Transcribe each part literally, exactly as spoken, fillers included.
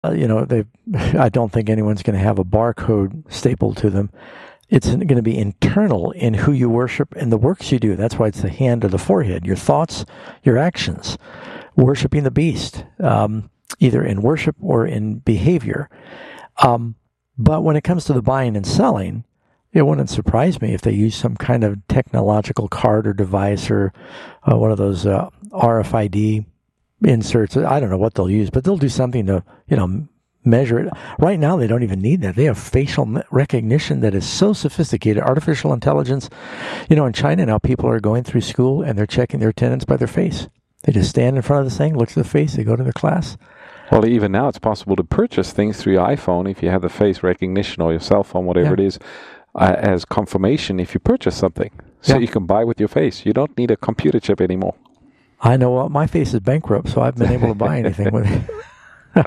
you know, they. I don't think anyone's going to have a barcode stapled to them. It's going to be internal in who you worship and the works you do. That's why it's the hand or the forehead, your thoughts, your actions, worshiping the beast, um, either in worship or in behavior. Um, but when it comes to the buying and selling, it wouldn't surprise me if they use some kind of technological card or device or uh, one of those uh, R F I D inserts. I don't know what they'll use, but they'll do something to, you know, measure it. Right now, they don't even need that. They have facial recognition that is so sophisticated, artificial intelligence. You know, in China now, people are going through school and they're checking their attendance by their face. They just stand in front of the thing, look at the face, they go to their class. Well, even now, it's possible to purchase things through your iPhone if you have the face recognition or your cell phone, whatever yeah. it is, uh, as confirmation if you purchase something. So yeah. you can buy with your face. You don't need a computer chip anymore. I know well, my face is bankrupt, so I've been able to buy anything with it.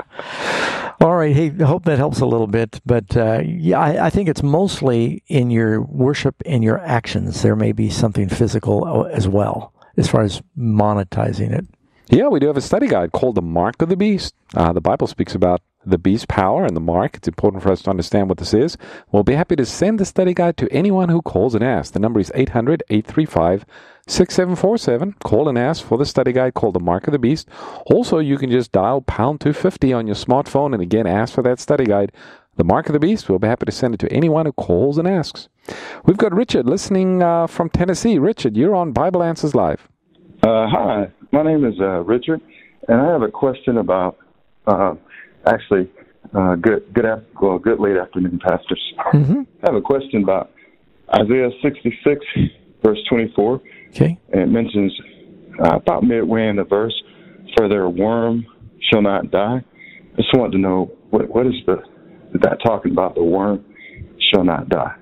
All right. Hey, I hope that helps a little bit. But uh, yeah, I, I think it's mostly in your worship and your actions. There may be something physical as well as far as monetizing it. Yeah, we do have a study guide called The Mark of the Beast. Uh, the Bible speaks about the beast's power and the mark. It's important for us to understand what this is. We'll be happy to send the study guide to anyone who calls and asks. The number is eight hundred, eight three five, six seven four seven. Call and ask for the study guide called The Mark of the Beast. Also, you can just dial pound two fifty on your smartphone and again ask for that study guide, The Mark of the Beast. We'll be happy to send it to anyone who calls and asks. We've got Richard listening uh, from Tennessee. Richard, you're on Bible Answers Live. Uh, hi, my name is uh, Richard, and I have a question about, uh, actually, uh, good good af- well, good late afternoon, pastors. Mm-hmm. I have a question about Isaiah sixty-six, verse twenty-four. Okay. And it mentions uh, about midway in the verse, for their worm shall not die. I just wanted to know, what what is the is that talking about, the worm shall not die?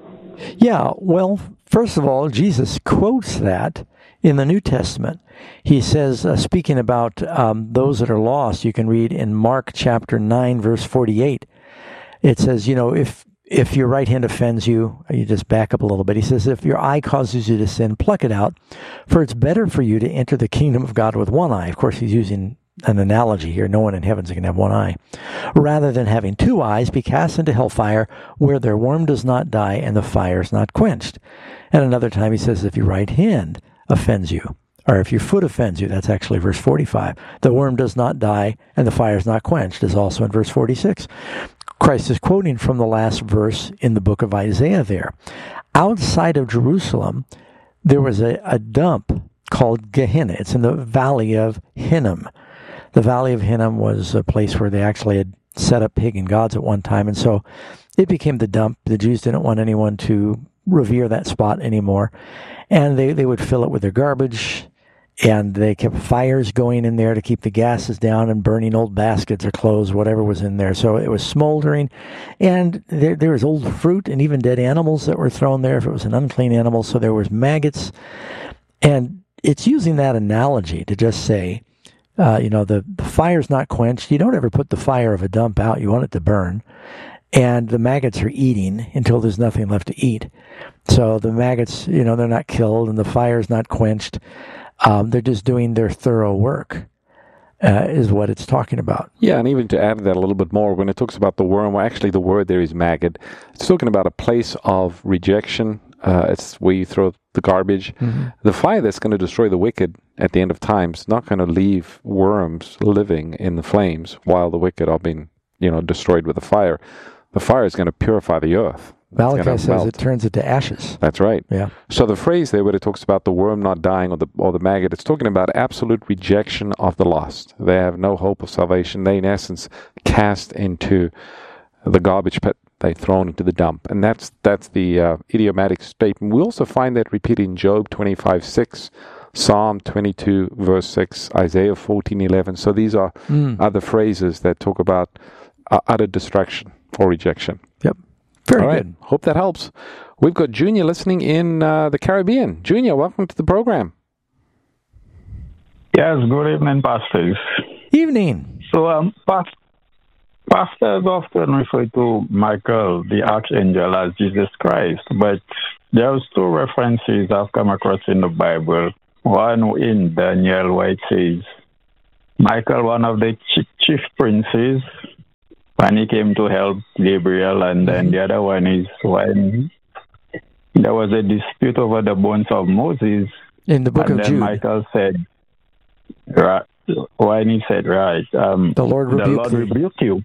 Yeah, well, first of all, Jesus quotes that in the New Testament. He says, uh, speaking about um, those that are lost, you can read in Mark chapter nine, verse forty-eight. It says, you know, if if your right hand offends you, you just back up a little bit. He says, if your eye causes you to sin, pluck it out, for it's better for you to enter the kingdom of God with one eye. Of course, he's using an analogy here. No one in heaven is going to have one eye. Rather than having two eyes, be cast into hellfire, where their worm does not die and the fire is not quenched. And another time he says, if your right hand offends you, or if your foot offends you, that's actually verse forty-five. The worm does not die and the fire is not quenched, is also in verse forty-six. Christ is quoting from the last verse in the book of Isaiah there. Outside of Jerusalem, there was a, a dump called Gehenna. It's in the valley of Hinnom. The valley of Hinnom was a place where they actually had set up pagan gods at one time, and so it became the dump. The Jews didn't want anyone to revere that spot anymore, and they, they would fill it with their garbage, and they kept fires going in there to keep the gases down and burning old baskets or clothes, whatever was in there. So it was smoldering, and there, there was old fruit and even dead animals that were thrown there if it was an unclean animal. So there was maggots, and it's using that analogy to just say, uh, you know, the, the fire's not quenched. You don't ever put the fire of a dump out. You want it to burn. And the maggots are eating until there's nothing left to eat. So the maggots, you know, they're not killed and the fire's not quenched. Um, they're just doing their thorough work, uh, is what it's talking about. Yeah, and even to add that a little bit more, when it talks about the worm, well, actually the word there is maggot. It's talking about a place of rejection. Uh, it's where you throw the garbage. Mm-hmm. The fire that's going to destroy the wicked at the end of time is not going to leave worms living in the flames while the wicked are being, you know, destroyed with the fire. The fire is going to purify the earth. Malachi says melt. It turns it to ashes. That's right. Yeah. So the phrase there where it talks about the worm not dying or the or the maggot, it's talking about absolute rejection of the lost. They have no hope of salvation. They, in essence, cast into the garbage pit. They're thrown into the dump. And that's that's the uh, idiomatic statement. We also find that repeated in Job twenty-five six, Psalm twenty-two, verse six, Isaiah fourteen eleven. So these are mm. other phrases that talk about uh, utter destruction or rejection. Yep. Very All right. good. Hope that helps. We've got Junior listening in uh, the Caribbean. Junior, welcome to the program. Yes, good evening, pastors. Evening. So, um, past, pastors often refer to Michael, the archangel, as Jesus Christ, but there's two references I've come across in the Bible. One in Daniel, where it says, Michael, one of the chief, chief princes, when he came to help Gabriel, and then the other one is when there was a dispute over the bones of Moses. In the book and of then Jude. Michael said, right, when he said, right, um, the Lord rebuked, the Lord rebuked you.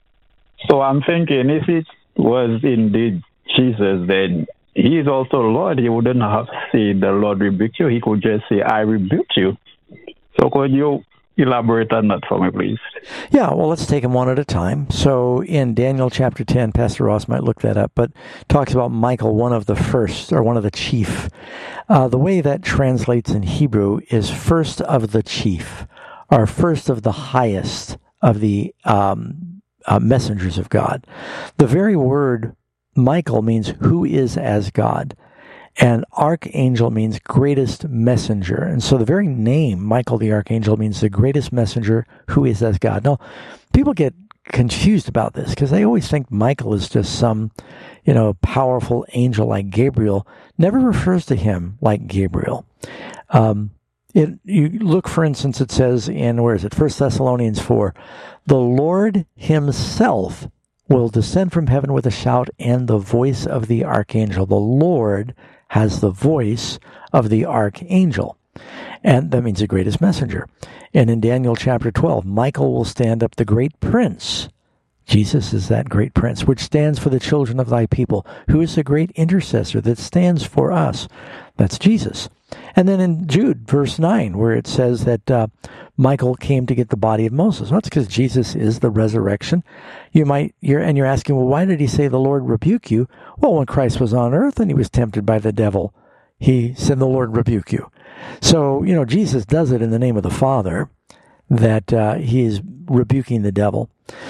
So I'm thinking, if it was indeed Jesus, then he is also Lord. He wouldn't have said the Lord rebuked you. He could just say, I rebuked you. So could you elaborate on that for me, please? Yeah, well, let's take them one at a time. So in Daniel chapter ten, Pastor Ross might look that up, but talks about Michael, one of the first, or one of the chief. Uh, the way that translates in Hebrew is first of the chief, or first of the highest of the um, uh, messengers of God. The very word Michael means who is as God. And archangel means greatest messenger. And so the very name, Michael the Archangel, means the greatest messenger who is as God. Now, people get confused about this because they always think Michael is just some, you know, powerful angel like Gabriel. Never refers to him like Gabriel. Um, it, you look, for instance, it says in, where is it? First Thessalonians four, the Lord himself will descend from heaven with a shout and the voice of the archangel. The Lord has the voice of the archangel. And that means the greatest messenger. And in Daniel chapter twelve, Michael will stand up, the great prince. Jesus is that great prince, which stands for the children of thy people. Who is the great intercessor that stands for us? That's Jesus. And then in Jude, verse nine, where it says that uh, Michael came to get the body of Moses. Well, that's because Jesus is the resurrection. You might, you're, and you're asking, well, why did he say the Lord rebuke you? Well, when Christ was on earth and he was tempted by the devil, he said, the Lord rebuke you. So, you know, Jesus does it in the name of the Father, that uh, he is rebuking the devil.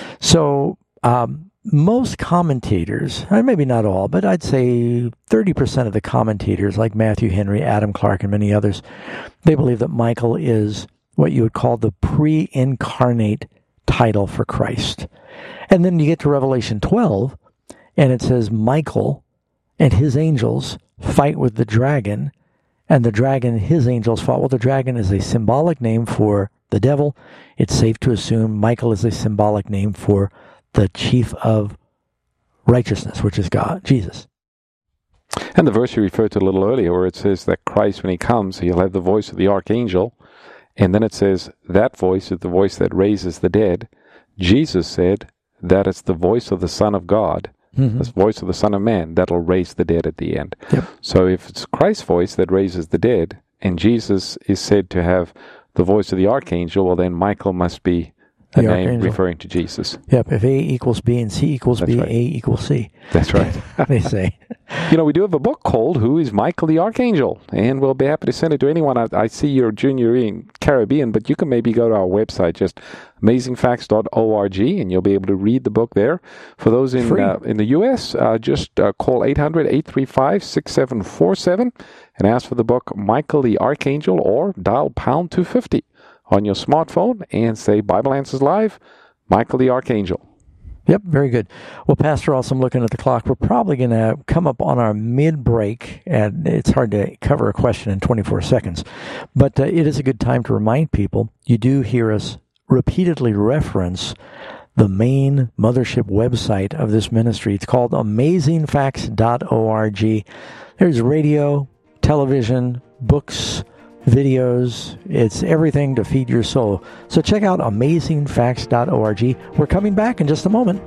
So, um, most commentators, maybe not all, but I'd say thirty percent of the commentators, like Matthew Henry, Adam Clark, and many others, they believe that Michael is what you would call the pre-incarnate title for Christ. And then you get to Revelation twelve, and it says Michael and his angels fight with the dragon, and the dragon and his angels fought. Well, the dragon is a symbolic name for the devil. It's safe to assume Michael is a symbolic name for the chief of righteousness, which is God, Jesus. And the verse you referred to a little earlier, where it says that Christ, when he comes, he'll have the voice of the archangel. And then it says that voice is the voice that raises the dead. Jesus said that it's the voice of the Son of God, mm-hmm. the voice of the Son of Man, that'll raise the dead at the end. Yep. So if it's Christ's voice that raises the dead, and Jesus is said to have the voice of the archangel, well, then Michael must be a the name archangel. referring to Jesus. Yep, if A equals B and C equals That's B, right. A equals C. That's right. They say. You know, we do have a book called Who is Michael the Archangel? And we'll be happy to send it to anyone. I, I see you're junior in Caribbean, but you can maybe go to our website, just amazing facts dot org, and you'll be able to read the book there. For those in uh, in the U S, uh, just uh, call eight hundred, eight three five, six seven four seven and ask for the book Michael the Archangel, or dial pound two fifty on your smartphone and say Bible Answers Live, Michael the Archangel. Yep, very good. Well, Pastor, also I'm looking at the clock. We're probably going to come up on our mid-break, and it's hard to cover a question in twenty-four seconds. But uh, it is a good time to remind people, you do hear us repeatedly reference the main mothership website of this ministry. It's called amazing facts dot org. There's radio, television, books, videos. It's everything to feed your soul. So check out amazing facts dot org. We're coming back in just a moment.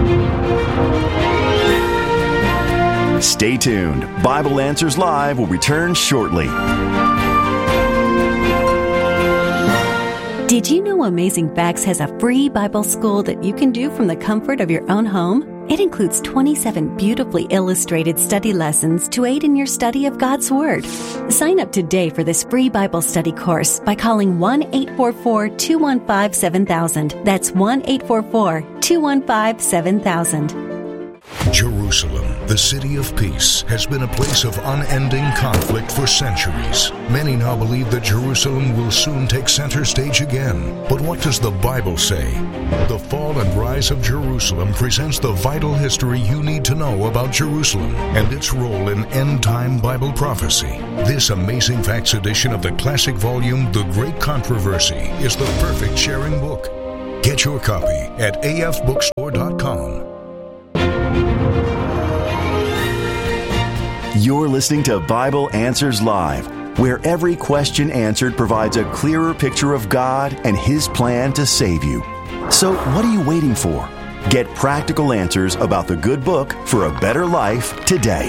Stay tuned. Bible Answers Live will return shortly. Did you know Amazing Facts has a free Bible school that you can do from the comfort of your own home? It includes twenty-seven beautifully illustrated study lessons to aid in your study of God's Word. Sign up today for this free Bible study course by calling one eight four four, two one five, seven thousand. That's one eight four four, two one five, seven thousand. Jerusalem, the city of peace, has been a place of unending conflict for centuries. Many now believe that Jerusalem will soon take center stage again. But what does the Bible say? The Fall and Rise of Jerusalem presents the vital history you need to know about Jerusalem and its role in end-time Bible prophecy. This Amazing Facts edition of the classic volume, The Great Controversy, is the perfect sharing book. Get your copy at a f bookstore dot com. You're listening to Bible Answers Live, where every question answered provides a clearer picture of God and His plan to save you. So what are you waiting for? Get practical answers about the good book for a better life today.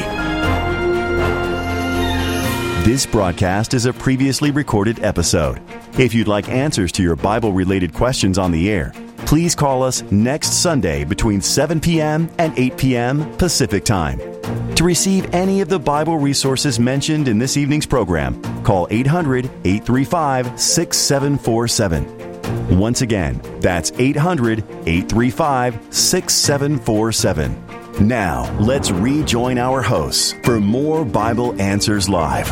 This broadcast is a previously recorded episode. If you'd like answers to your Bible-related questions on the air, please call us next Sunday between seven p.m. and eight p.m. Pacific Time. To receive any of the Bible resources mentioned in this evening's program, call eight hundred, eight three five, six seven four seven. Once again, that's eight hundred, eight three five, six seven four seven. Now, let's rejoin our hosts for more Bible Answers Live.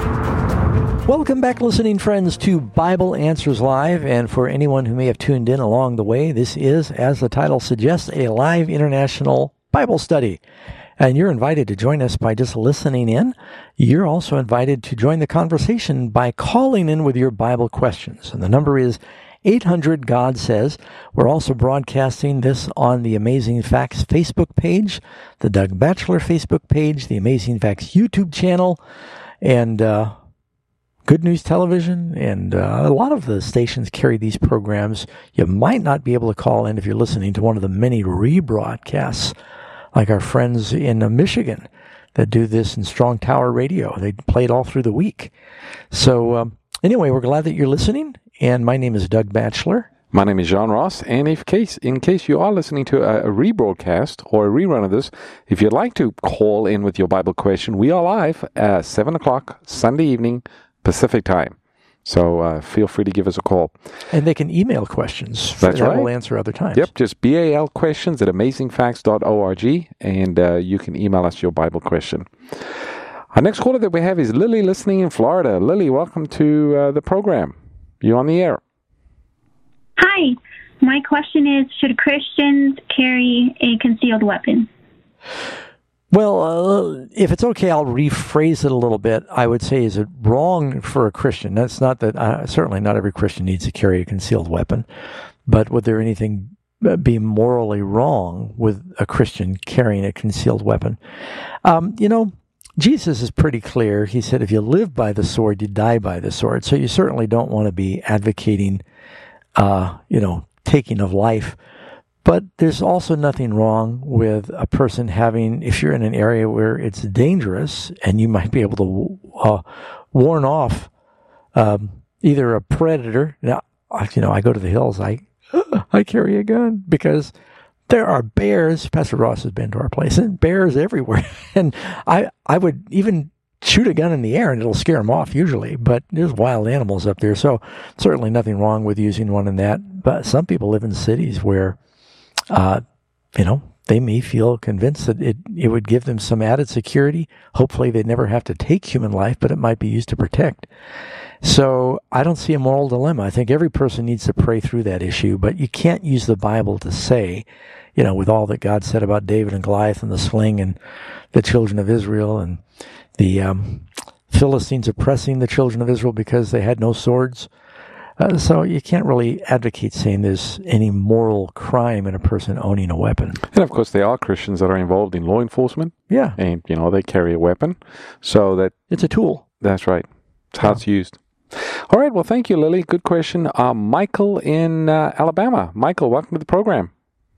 Welcome back, listening friends, to Bible Answers Live. And for anyone who may have tuned in along the way, this is, as the title suggests, a live international Bible study. And you're invited to join us by just listening in. You're also invited to join the conversation by calling in with your Bible questions. And the number is eight hundred God Says. We're also broadcasting this on the Amazing Facts Facebook page, the Doug Batchelor Facebook page, the Amazing Facts YouTube channel, and uh, Good News Television, and uh, a lot of the stations carry these programs. You might not be able to call in if you're listening to one of the many rebroadcasts, like our friends in uh, Michigan that do this in Strong Tower Radio. They play it all through the week. So um, anyway, we're glad that you're listening, and my name is Doug Batchelor. My name is John Ross, and if case, in case you are listening to a, a rebroadcast or a rerun of this, if you'd like to call in with your Bible question, we are live at seven o'clock Sunday evening Pacific Time. So uh, feel free to give us a call. And they can email questions. That's that right. We'll answer other times. Yep, just B A L questions at amazing facts dot org, and uh, you can email us your Bible question. Our next caller that we have is Lily, listening in Florida. Lily, welcome to uh, the program. You're on the air. Hi. My question is, should Christians carry a concealed weapon? Well, uh, if it's okay, I'll rephrase it a little bit. I would say, is it wrong for a Christian? That's not that, uh, certainly not every Christian needs to carry a concealed weapon, but would there anything be morally wrong with a Christian carrying a concealed weapon? Um, you know, Jesus is pretty clear. He said, if you live by the sword, you die by the sword. So you certainly don't want to be advocating, uh, you know, taking of life. But there's also nothing wrong with a person having, if you're in an area where it's dangerous and you might be able to uh, warn off um, either a predator. Now, you know, I go to the hills, I I carry a gun because there are bears. Pastor Ross has been to our place, and bears everywhere. And I, I would even shoot a gun in the air and it'll scare them off usually, but there's wild animals up there. So certainly nothing wrong with using one in that. But some people live in cities where Uh, you know, they may feel convinced that it, it would give them some added security. Hopefully they'd never have to take human life, but it might be used to protect. So I don't see a moral dilemma. I think every person needs to pray through that issue, but you can't use the Bible to say, you know, with all that God said about David and Goliath and the sling and the children of Israel and the um, Philistines oppressing the children of Israel because they had no swords. Uh, so you can't really advocate saying there's any moral crime in a person owning a weapon. And of course, there are Christians that are involved in law enforcement. Yeah. And, you know, they carry a weapon. So that... It's a tool. That's right. It's how it's used. All right. Well, thank you, Lily. Good question. Uh, Michael in uh, Alabama. Michael, welcome to the program.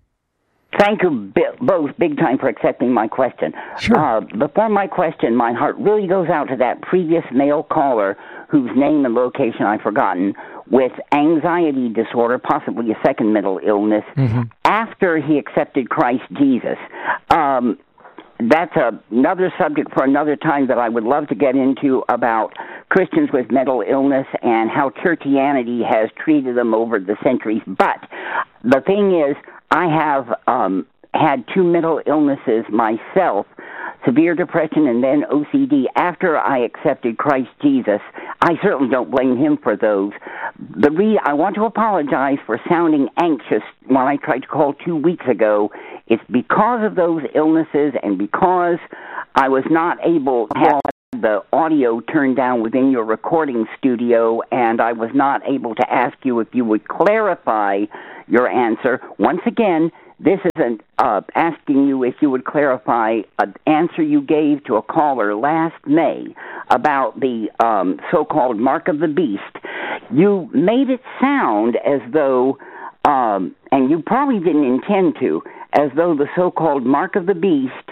Thank you both big time for accepting my question. Sure. Uh, before my question, my heart really goes out to that previous male caller whose name and location I've forgotten, with anxiety disorder, possibly a second mental illness, mm-hmm. after he accepted Christ Jesus. Um, that's a, another subject for another time that I would love to get into about Christians with mental illness and how Churchianity has treated them over the centuries. But the thing is, I have um, had two mental illnesses myself, severe depression and then O C D, after I accepted Christ Jesus. I certainly don't blame him for those. The re- I want to apologize for sounding anxious when I tried to call two weeks ago. It's because of those illnesses and because I was not able to have the audio turned down within your recording studio, and I was not able to ask you if you would clarify your answer. Once again, this isn't uh, asking you if you would clarify an answer you gave to a caller last May about the um, so-called Mark of the Beast. You made it sound as though, um, and you probably didn't intend to, as though the so-called Mark of the Beast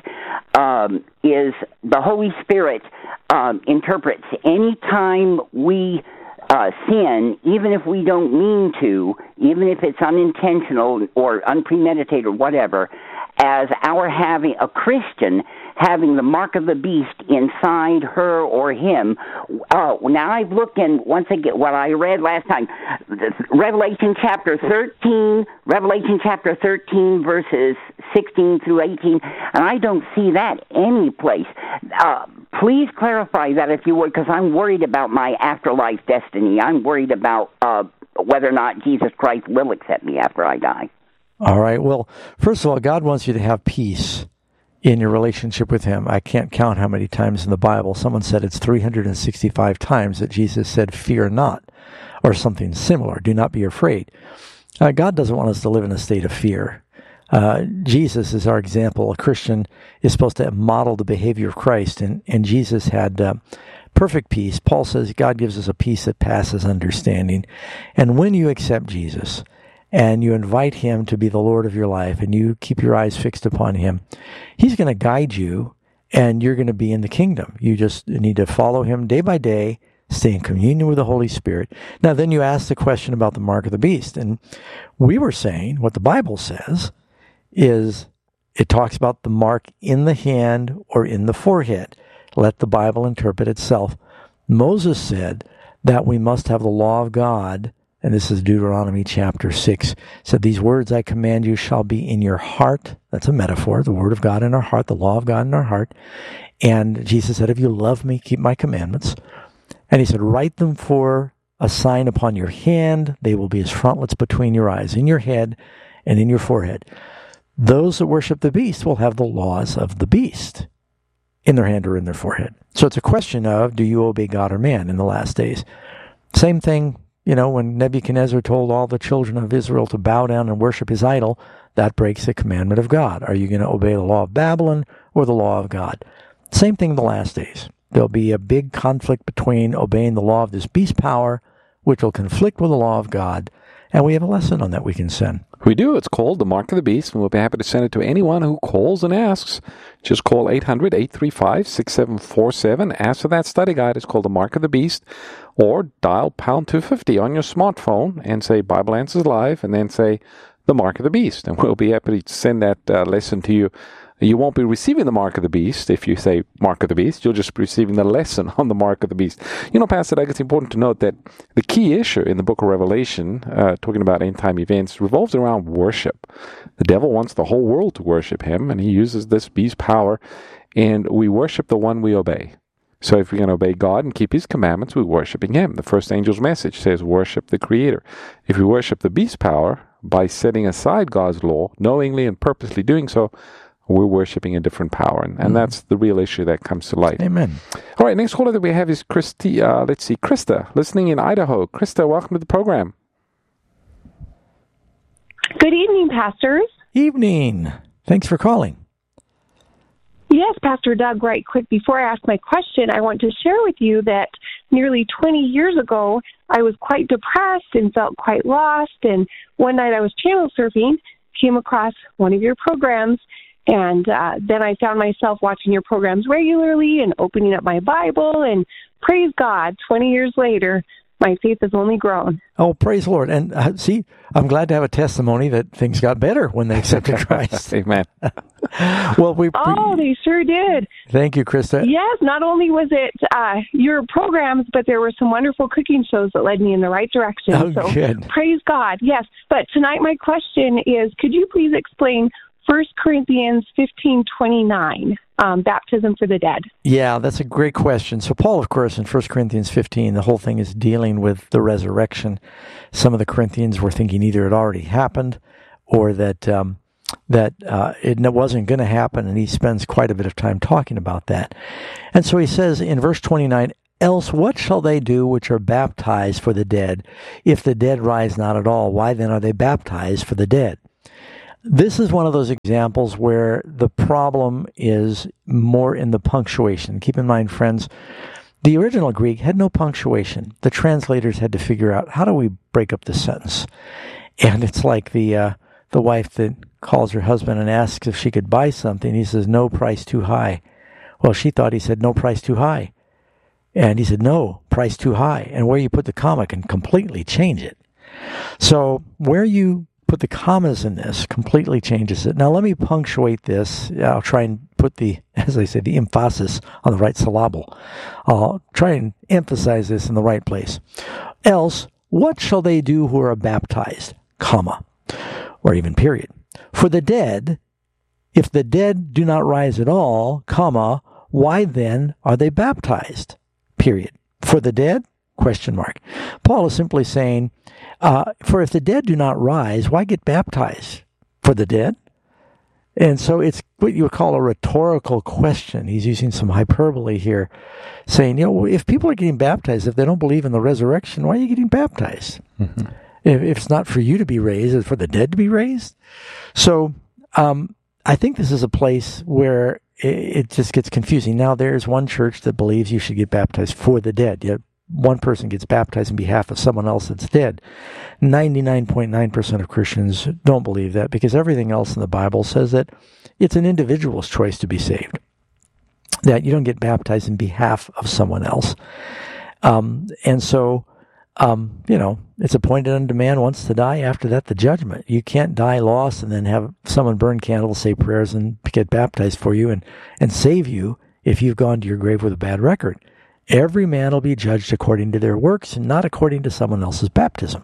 um, is the Holy Spirit um, interprets any time we Uh, sin, even if we don't mean to, even if it's unintentional or unpremeditated or whatever, as our having a Christian having the mark of the beast inside her or him. Uh, now I've looked in, once again, what I read last time, Revelation chapter thirteen, Revelation chapter thirteen, verses sixteen through eighteen, and I don't see that any place. Uh, please clarify that if you would, because I'm worried about my afterlife destiny. I'm worried about uh, whether or not Jesus Christ will accept me after I die. All right. Well, first of all, God wants you to have peace in your relationship with him. I can't count how many times in the Bible. Someone said it's three hundred sixty-five times that Jesus said, fear not, or something similar. Do not be afraid. Uh, God doesn't want us to live in a state of fear. Uh, Jesus is our example. A Christian is supposed to model the behavior of Christ, and, and Jesus had uh, perfect peace. Paul says God gives us a peace that passes understanding. And when you accept Jesus and you invite him to be the Lord of your life and you keep your eyes fixed upon him, he's going to guide you and you're going to be in the kingdom. You just need to follow him day by day, stay in communion with the Holy Spirit. Now, then you ask the question about the mark of the beast. And we were saying what the Bible says is it talks about the mark in the hand or in the forehead. Let the Bible interpret itself. Moses said that we must have the law of God, and this is Deuteronomy chapter six, said, these words I command you shall be in your heart. That's a metaphor, the word of God in our heart, the law of God in our heart. And Jesus said, if you love me, keep my commandments. And he said, write them for a sign upon your hand. They will be as frontlets between your eyes, in your head and in your forehead. Those that worship the beast will have the laws of the beast in their hand or in their forehead. So it's a question of, do you obey God or man in the last days? Same thing, you know, when Nebuchadnezzar told all the children of Israel to bow down and worship his idol, that breaks the commandment of God. Are you going to obey the law of Babylon or the law of God? Same thing in the last days. There'll be a big conflict between obeying the law of this beast power, which will conflict with the law of God, and we have a lesson on that we can send. We do. It's called The Mark of the Beast, and we'll be happy to send it to anyone who calls and asks. Just call eight hundred, eight three five, six seven four seven. Ask for that study guide. It's called The Mark of the Beast. Or dial pound two fifty on your smartphone and say Bible Answers Live, and then say The Mark of the Beast. And we'll be happy to send that uh, lesson to you. You won't be receiving the Mark of the Beast if you say Mark of the Beast. You'll just be receiving the lesson on the Mark of the Beast. You know, Pastor Doug, it's important to note that the key issue in the book of Revelation, uh, talking about end-time events, revolves around worship. The devil wants the whole world to worship him, and he uses this beast power, and we worship the one we obey. So if we're going to obey God and keep his commandments, we're worshiping him. The first angel's message says, worship the Creator. If we worship the beast power by setting aside God's law, knowingly and purposely doing so, we're worshiping a different power, and, and mm-hmm. that's the real issue that comes to light. Amen. All right, next caller that we have is Christy, uh, let's see, Krista, listening in Idaho. Krista, welcome to the program. Good evening, pastors. Evening. Thanks for calling. Yes, Pastor Doug, right quick, before I ask my question, I want to share with you that nearly twenty years ago, I was quite depressed and felt quite lost, and one night I was channel surfing, came across one of your programs, and uh, then I found myself watching your programs regularly and opening up my Bible, and praise God, twenty years later, my faith has only grown. Oh, praise the Lord. And uh, see, I'm glad to have a testimony that things got better when they accepted Christ. Amen. Well, we. Oh, they sure did. Thank you, Krista. Yes, not only was it uh, your programs, but there were some wonderful cooking shows that led me in the right direction. Oh, so good. Praise God. Yes, but tonight my question is, could you please explain First Corinthians fifteen twenty-nine, um, baptism for the dead? Yeah, that's a great question. So Paul, of course, in First Corinthians fifteen, the whole thing is dealing with the resurrection. Some of the Corinthians were thinking either it already happened or that um, that uh, it wasn't going to happen, and he spends quite a bit of time talking about that. And so he says in verse twenty-nine, else what shall they do which are baptized for the dead? If the dead rise not at all, why then are they baptized for the dead? This is one of those examples where the problem is more in the punctuation. Keep in mind, friends, the original Greek had no punctuation. The translators had to figure out, how do we break up this sentence? And it's like the uh, the wife that calls her husband and asks if she could buy something. He says, no price too high. Well, she thought he said, no price too high. And he said, no, price too high. And where you put the comma can completely change it. So where you put the commas in this completely changes it. Now let me punctuate this. I'll try and put the, as I said, the emphasis on the right syllable. I'll try and emphasize this in the right place. Else, what shall they do who are baptized, comma, or even period? For the dead, if the dead do not rise at all, comma, why then are they baptized, period? For the dead, question mark. Paul is simply saying, uh, for if the dead do not rise, why get baptized? For the dead? And so it's what you would call a rhetorical question. He's using some hyperbole here, saying, you know, if people are getting baptized, if they don't believe in the resurrection, why are you getting baptized? Mm-hmm. If, if it's not for you to be raised, it's for the dead to be raised. So um, I think this is a place where it, it just gets confusing. Now, there's one church that believes you should get baptized for the dead. Yet one person gets baptized in behalf of someone else that's dead. ninety-nine point nine percent of Christians don't believe that, because everything else in the Bible says that it's an individual's choice to be saved, that you don't get baptized in behalf of someone else. Um, and so, um, you know, it's appointed unto man once to die, after that the judgment. You can't die lost and then have someone burn candles, say prayers, and get baptized for you and, and save you if you've gone to your grave with a bad record. Every man will be judged according to their works and not according to someone else's baptism.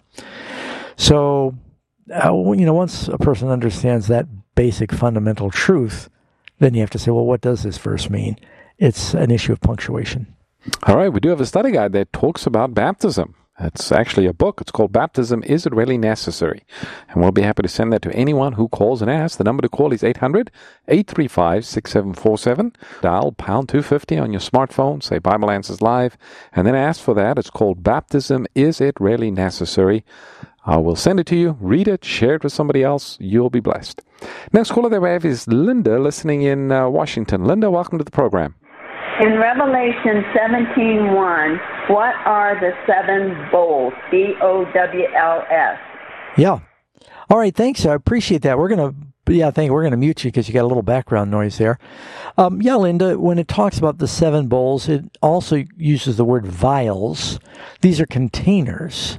So, uh, you know, once a person understands that basic fundamental truth, then you have to say, well, what does this verse mean? It's an issue of punctuation. All right, we do have a study guide that talks about baptism. It's actually a book. It's called Baptism, Is It Really Necessary? And we'll be happy to send that to anyone who calls and asks. The number to call is eight hundred, eight three five, six seven four seven. Dial pound two fifty on your smartphone, say Bible Answers Live, and then ask for that. It's called Baptism, Is It Really Necessary? Uh, we'll send it to you. Read it. Share it with somebody else. You'll be blessed. Next caller that we have is Linda, listening in uh, Washington. Linda, welcome to the program. In Revelation seventeen one, what are the seven bowls? B O W L S. Yeah. All right, thanks. I appreciate that. We're going to, yeah, I think we're going to mute you because you got a little background noise there. Um, yeah, Linda, when it talks about the seven bowls, it also uses the word vials. These are containers.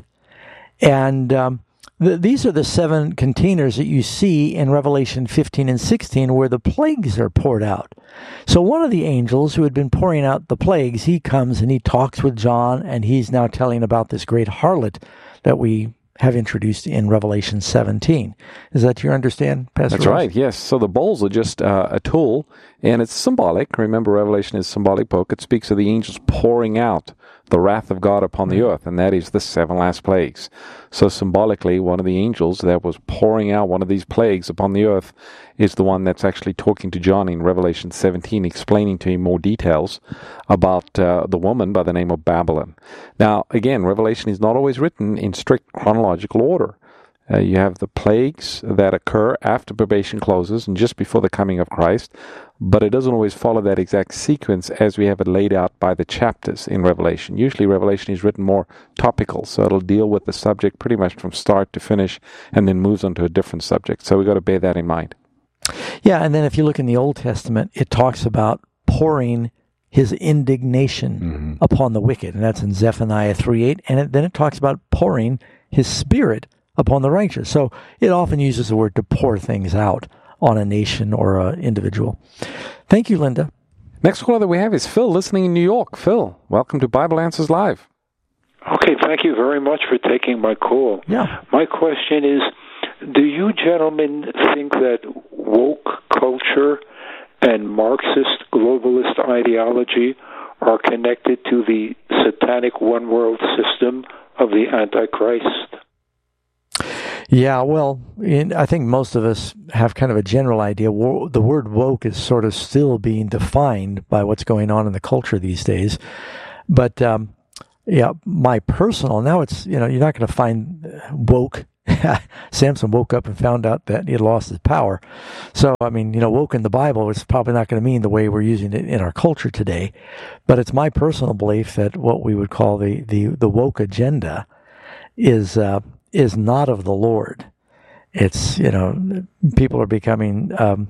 And um, th- these are the seven containers that you see in Revelation fifteen and sixteen where the plagues are poured out. So one of the angels who had been pouring out the plagues, he comes and he talks with John, and he's now telling about this great harlot that we have introduced in Revelation seventeen. Is that your understand, Pastor That's Ross? right, yes. So the bowls are just uh, a tool, and it's symbolic. Remember, Revelation is a symbolic book. It speaks of the angels pouring out the wrath of God upon the earth, and that is the seven last plagues. So symbolically, one of the angels that was pouring out one of these plagues upon the earth is the one that's actually talking to John in Revelation seventeen, explaining to him more details about uh, the woman by the name of Babylon. Now, again, Revelation is not always written in strict chronological order. Uh, you have the plagues that occur after probation closes and just before the coming of Christ, but it doesn't always follow that exact sequence as we have it laid out by the chapters in Revelation. Usually Revelation is written more topical, so it'll deal with the subject pretty much from start to finish and then moves on to a different subject. So we've got to bear that in mind. Yeah, and then if you look in the Old Testament, it talks about pouring his indignation mm-hmm. upon the wicked, and that's in Zephaniah three eight, and it, then it talks about pouring his spirit upon the righteous. So it often uses the word to pour things out on a nation or an individual. Thank you, Linda. Next caller that we have is Phil, listening in New York. Phil, welcome to Bible Answers Live. Okay, thank you very much for taking my call. Yeah. My question is, do you gentlemen think that woke culture and Marxist globalist ideology are connected to the satanic one-world system of the Antichrist? Yeah, well, in, I think most of us have kind of a general idea. Wo- the word woke is sort of still being defined by what's going on in the culture these days. But, um, yeah, my personal, now it's, you know, you're not going to find woke. Samson woke up and found out that he had lost his power. So, I mean, you know, woke in the Bible is probably not going to mean the way we're using it in our culture today. But it's my personal belief that what we would call the, the, the woke agenda is uh, is not of the Lord. It's, you know, people are becoming um,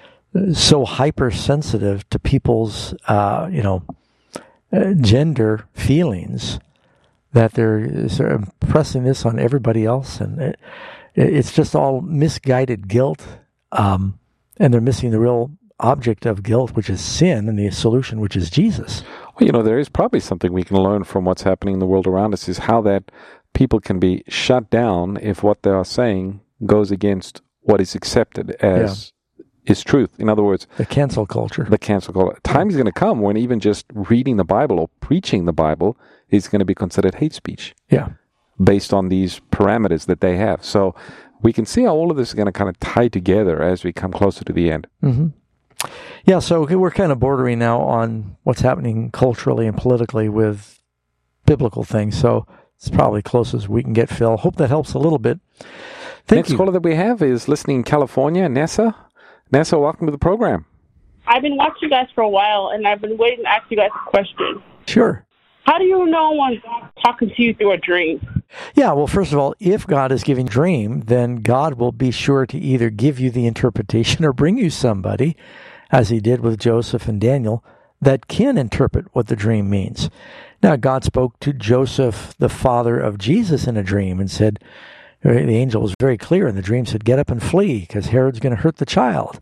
so hypersensitive to people's, uh, you know, uh, gender feelings that they're sort of pressing this on everybody else. And it, it's just all misguided guilt. Um, and they're missing the real object of guilt, which is sin, and the solution, which is Jesus. Well, you know, there is probably something we can learn from what's happening in the world around us, is how that people can be shut down if what they are saying goes against what is accepted as yeah. is truth. In other words, the cancel culture. The cancel culture. Time is going to come when even just reading the Bible or preaching the Bible is going to be considered hate speech. Yeah. Based on these parameters that they have. So we can see how all of this is going to kind of tie together as we come closer to the end. Mm-hmm. Yeah, so we're kind of bordering now on what's happening culturally and politically with biblical things. So it's probably close as we can get, Phil. Hope that helps a little bit. Thank Next you. caller that we have is listening in California, Nessa. Nessa, welcome to the program. I've been watching you guys for a while, and I've been waiting to ask you guys a question. Sure. How do you know when God's talking to you through a dream? Yeah, well, first of all, if God is giving a dream, then God will be sure to either give you the interpretation or bring you somebody, as he did with Joseph and Daniel, that can interpret what the dream means. Now, God spoke to Joseph, the father of Jesus, in a dream and said, the angel was very clear in the dream, said, get up and flee, because Herod's going to hurt the child.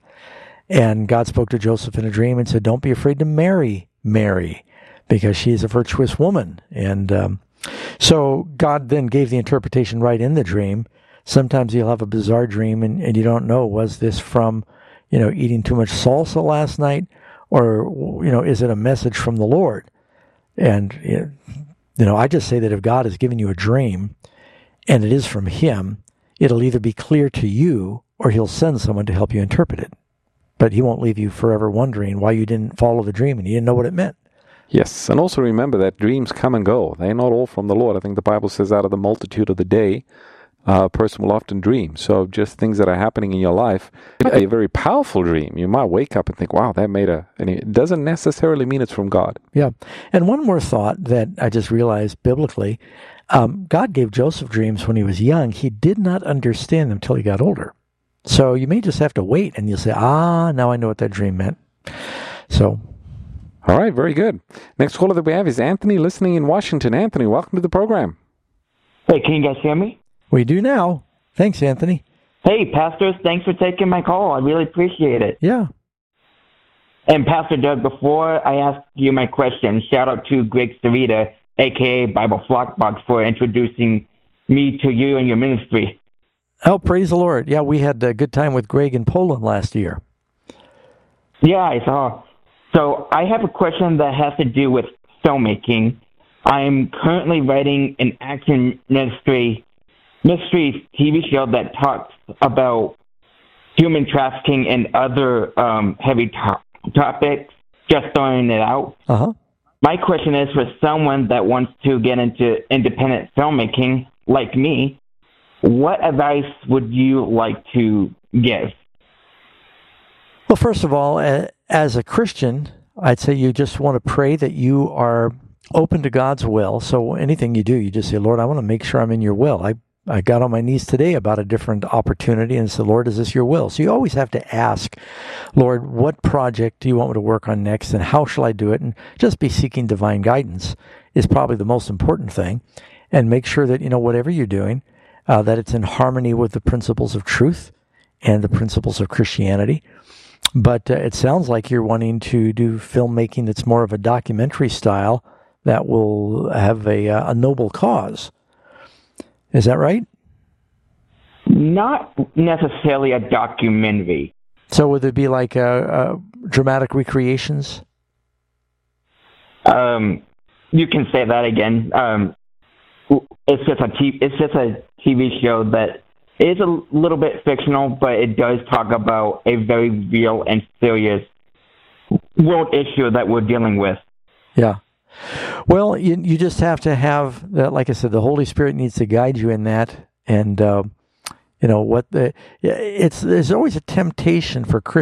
And God spoke to Joseph in a dream and said, don't be afraid to marry Mary, because she is a virtuous woman. And um, so God then gave the interpretation right in the dream. Sometimes you'll have a bizarre dream and, and you don't know, was this from, you know, eating too much salsa last night? Or, you know, is it a message from the Lord? And, you know, I just say that if God has given you a dream and it is from him, it'll either be clear to you or he'll send someone to help you interpret it. But he won't leave you forever wondering why you didn't follow the dream and you didn't know what it meant. Yes, and also remember that dreams come and go. They're not all from the Lord. I think the Bible says out of the multitude of the day, uh, a person will often dream. So just things that are happening in your life, a very powerful dream. You might wake up and think, wow, that made a... And it doesn't necessarily mean it's from God. Yeah. And one more thought that I just realized biblically, um, God gave Joseph dreams when he was young. He did not understand them until he got older. So you may just have to wait and you'll say, ah, now I know what that dream meant. So... All right, very good. Next caller that we have is Anthony, listening in Washington. Anthony, welcome to the program. Hey, can you guys hear me? We do now. Thanks, Anthony. Hey, pastors, thanks for taking my call. I really appreciate it. Yeah. And Pastor Doug, before I ask you my question, shout out to Greg Sarita, a k a. Bible Flockbox, for introducing me to you and your ministry. Oh, praise the Lord. Yeah, we had a good time with Greg in Poland last year. Yeah, I saw. So I have a question that has to do with filmmaking. I'm currently writing an action mystery, mystery T V show that talks about human trafficking and other um, heavy to- topics, just throwing it out. Uh-huh. My question is, for someone that wants to get into independent filmmaking, like me, what advice would you like to give? Well, first of all, as a Christian, I'd say you just want to pray that you are open to God's will. So anything you do, you just say, Lord, I want to make sure I'm in your will. I, I got on my knees today about a different opportunity and said, Lord, is this your will? So you always have to ask, Lord, what project do you want me to work on next and how shall I do it? And just be seeking divine guidance is probably the most important thing. And make sure that, you know, whatever you're doing, uh, that it's in harmony with the principles of truth and the principles of Christianity. But uh, it sounds like you're wanting to do filmmaking that's more of a documentary style that will have a, uh, a noble cause. Is that right? Not necessarily a documentary. So would it be like uh, uh, dramatic recreations? Um, you can say that again. Um, it's just a t- it's just a T V show that it is a little bit fictional, but it does talk about a very real and serious world issue that we're dealing with. Yeah. Well, you you just have to have that. Like I said, the Holy Spirit needs to guide you in that, and uh, you know what the it's there's always a temptation for Christians